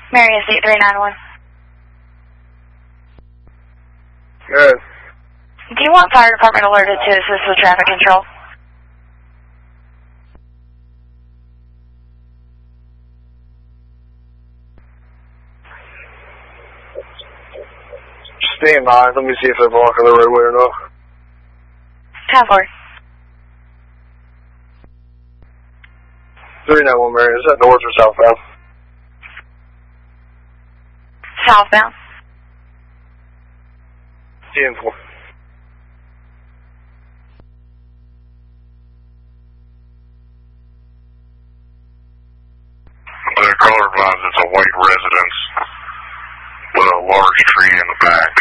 Marius 8391. Good. Do you want fire department alerted to assist with traffic control? Stand by. Let me see if they're blocking the roadway or not. 10-4. 391 Marion. Is that north or southbound? Southbound. 10-4. The color lines, it's a white residence with a large tree in the back.